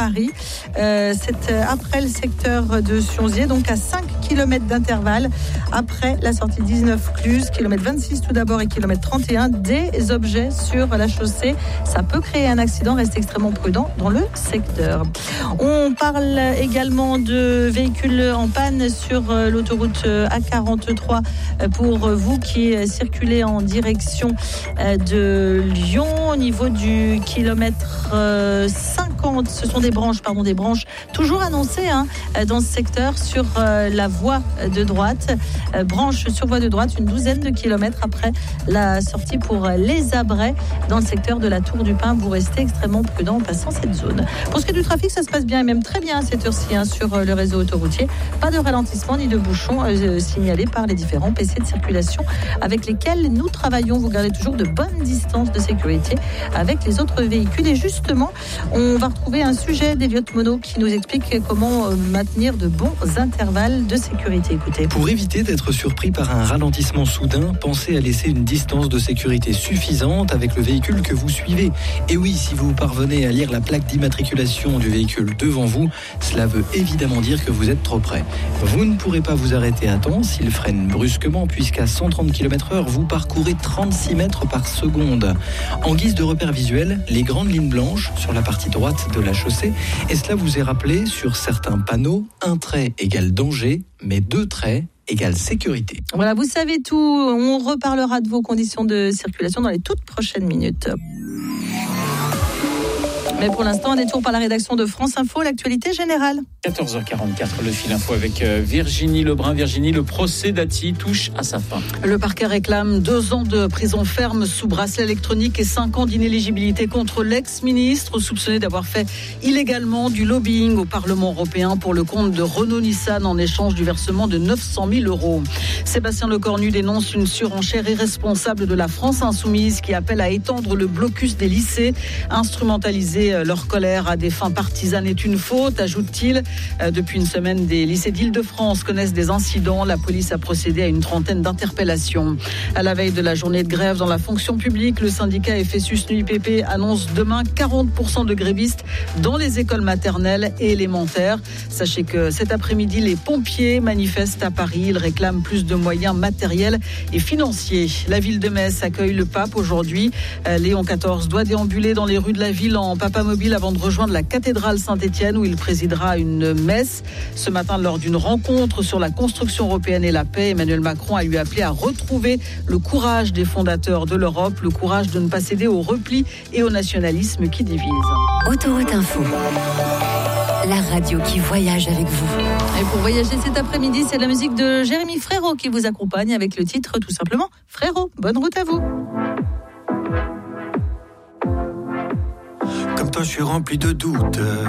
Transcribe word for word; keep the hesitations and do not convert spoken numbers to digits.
Paris. Euh, c'est après le secteur de Sionzier, donc à cinq kilomètres d'intervalle après la sortie dix-neuf Cluse, kilomètre vingt-six tout d'abord et kilomètre trente et un, des objets sur la chaussée. Ça peut créer un accident, restez extrêmement prudent dans le secteur. On parle également de véhicules en panne sur l'autoroute A quarante-trois pour vous qui circulez en direction de Lyon au niveau du kilomètre cinquante. Ce sont des branches, pardon, des branches toujours annoncées hein, dans ce secteur sur la voie de droite. Branche sur voie de droite, une douzaine de kilomètres après la sortie pour les Abrais dans le secteur de la Tour du Pin. Vous restez extrêmement prudent en passant cette zone. Pour ce qui est du trafic, ça se passe bien et même très bien à cette heure-ci hein, sur le réseau autoroutier. Pas de ralentissement ni de bouchons euh, signalés par les différents P C de circulation avec lesquels nous travaillons. Vous gardez toujours de bonnes distances de sécurité avec les autres véhicules. Et justement, on va retrouver un sujet d'Eliott Monod qui nous explique comment maintenir de bons intervalles de sécurité. Écoutez. Pour éviter d'être surpris par un ralentissement soudain, pensez à laisser une distance de sécurité suffisante avec le véhicule que vous suivez. Et oui, si vous parvenez à lire la plaque d'immatriculation du véhicule devant vous, cela veut évidemment dire que vous êtes trop près. Vous ne pourrez pas vous arrêter à temps s'il freine brusquement, puisqu'à cent trente kilomètres heure, vous parcourez trente-six mètres par seconde. En guise de repère visuel, les grandes lignes blanches sur la partie droite de la chaussée, et cela vous est rappelé sur certains panneaux, un trait égale danger, mais deux traits égale sécurité. Voilà, vous savez tout. On reparlera de vos conditions de circulation dans les toutes prochaines minutes. Mais pour l'instant, on est toujours par la rédaction de France Info, l'actualité générale. quatorze heures quarante-quatre, le fil info avec Virginie Lebrun. Virginie, le procès Dati touche à sa fin. Le parquet réclame deux ans de prison ferme sous bracelet électronique et cinq ans d'inéligibilité contre l'ex-ministre soupçonné d'avoir fait illégalement du lobbying au Parlement européen pour le compte de Renault-Nissan en échange du versement de neuf cent mille euros. Sébastien Lecornu dénonce une surenchère irresponsable de la France insoumise qui appelle à étendre le blocus des lycées. Instrumentaliser leur colère à des fins partisanes est une faute, ajoute-t-il. Depuis une semaine, des lycées d'Île-de-France connaissent des incidents. La police a procédé à une trentaine d'interpellations. À la veille de la journée de grève dans la fonction publique, le syndicat F S U S N U I P P annonce demain quarante pour cent de grévistes dans les écoles maternelles et élémentaires. Sachez que cet après-midi, les pompiers manifestent à Paris. Ils réclament plus de moyens matériels et financiers. La ville de Metz accueille le pape aujourd'hui. Léon quatorze doit déambuler dans les rues de la ville en papamobile avant de rejoindre la cathédrale Saint-Étienne où il présidera une messe. Ce matin, lors d'une rencontre sur la construction européenne et la paix, Emmanuel Macron a lui appelé à retrouver le courage des fondateurs de l'Europe, le courage de ne pas céder au repli et au nationalisme qui divise. Autoroute Info, la radio qui voyage avec vous. Et pour voyager cet après-midi, c'est la musique de Jérémy Frérot qui vous accompagne avec le titre tout simplement Frérot. Bonne route à vous. Comme toi, je suis rempli de doutes.